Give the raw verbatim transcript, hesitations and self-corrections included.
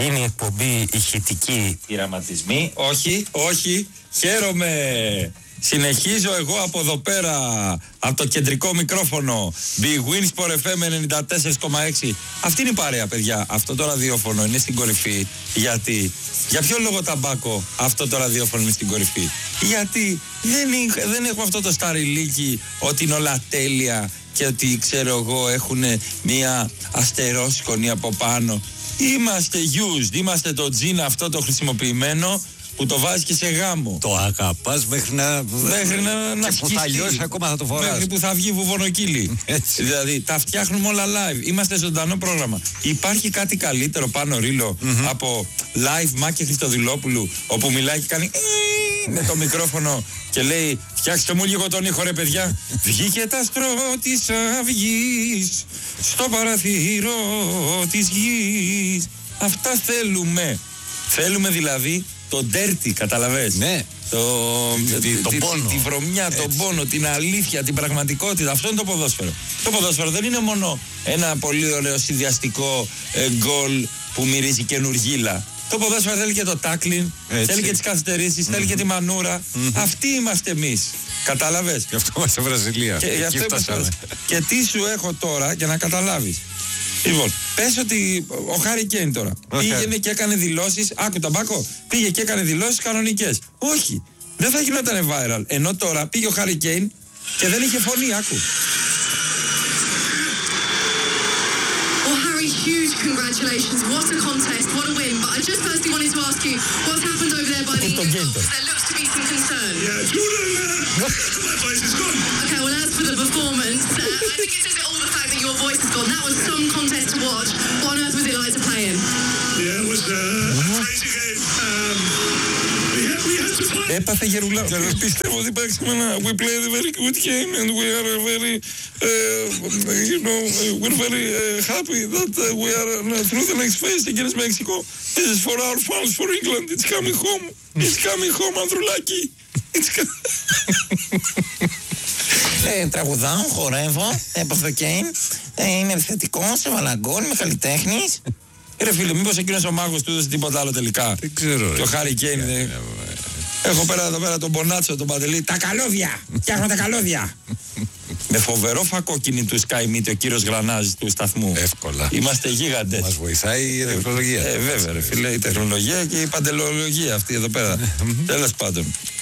γίνει εκπομπή ηχητική πειραματισμοί. Όχι, όχι, χαίρομαι. Συνεχίζω εγώ από εδώ πέρα, από το κεντρικό μικρόφωνο. Big Wins for εφ εμ ενενήντα τέσσερα κόμμα έξι. Αυτή είναι η παρέα, παιδιά. Αυτό το ραδιόφωνο είναι στην κορυφή. Γιατί, για ποιο λόγο ταμπάκο αυτό το ραδιόφωνο είναι στην κορυφή? Γιατί δεν, είχ, δεν έχουμε αυτό το σταριλίκι ότι είναι όλα τέλεια και ότι, ξέρω εγώ, έχουν μια αστερόσκονη από πάνω. Είμαστε used, είμαστε το τζιν αυτό το χρησιμοποιημένο που το βάζει και σε γάμο. Το αγαπάς μέχρι να. Μέχρι να, να και που θα λιώσει ακόμα θα το φοράς. Μέχρι που θα βγει βουβονοκύλι. Δηλαδή τα φτιάχνουμε όλα live. Είμαστε ζωντανό πρόγραμμα. Υπάρχει κάτι καλύτερο πάνω ρίλο mm-hmm. από live Μάκη Χριστοδηλόπουλου, όπου μιλάει και κάνει με το μικρόφωνο και λέει φτιάξτε μου λίγο τον ήχο ρε παιδιά. Βγήκε τα άστρο της αυγής στο παραθύρο της γης. Αυτά θέλουμε. Θέλουμε δηλαδή το dirty, καταλαβες. Ναι. Το, τη, τη, πόνο. τη βρωμιά, έτσι. Τον πόνο, την αλήθεια, την πραγματικότητα. Αυτό είναι το ποδόσφαιρο. Το ποδόσφαιρο δεν είναι μόνο ένα πολύ ωραίο συνδυαστικό ε, γκολ που μυρίζει καινούργιλα. Το ποδόσφαιρο θέλει και το τάκλιν, θέλει και τις καθυστερήσεις, mm-hmm. θέλει και τη μανούρα. Mm-hmm. Αυτοί είμαστε εμείς. Κατάλαβες. Γι' αυτό είμαστε Βραζιλία. Και, γι αυτό είμαστε. Και τι σου έχω τώρα για να καταλάβεις. Λοιπόν, πες ότι ο Χάρι Κέιν τώρα okay. πήγαινε και έκανε δηλώσεις. Άκου ταμπάκο, πήγε και έκανε δηλώσεις κανονικές. Όχι, δεν θα γινότανε viral. Ενώ τώρα πήγε ο Χάρι Κέιν και δεν είχε φωνή, άκου. Well, Harry, huge congratulations. What a contest, what a win. But I just firstly wanted to ask you what's happened over there by the Eagles. There looks to be some concern. Yeah, Julian, my voice is gone. Okay, well, as for the performance, uh, I think it says it all the fact that your voice is gone. That was some contest to watch. What on earth was it like to play in? Yeah, it was uh, a crazy game. Um, we had, we had to play. Έπαθε γερουλά. Πιστεύω ότι παίξαμε ένα. We played a very good game and we are very, uh, you know, we're very uh, happy that uh, we are uh, through the next phase against Mexico. This is for our fans, for England. It's coming home. It's coming home, Ανδρουλάκη. It's coming. Ε, τραγουδάω, χορεύω, έπαθα το Κέιν, ε, είναι επιθετικός, έβαλα γκολ, είμαι καλλιτέχνης. Ρε φίλε, μήπως εκείνος ο μάγος του έδωσε τίποτα άλλο τελικά? Δεν ξέρω. Και ο Χάρι Κέιν. Έχω πέρα εδώ πέρα τον Μπονάτσο, τον Παντελή. Τα καλώδια! Φτιάχνω τα καλώδια! Με φοβερό φακό κινητού Sky Meet ο κύριος Γρανάζης του σταθμού. Εύκολα. Είμαστε γίγαντες. Μας βοηθάει η τεχνολογία. Ε, βέβαια, ρε φίλε, η τεχνολογία και η παντελολογία αυτή εδώ πέρα. Τέλος πάντων.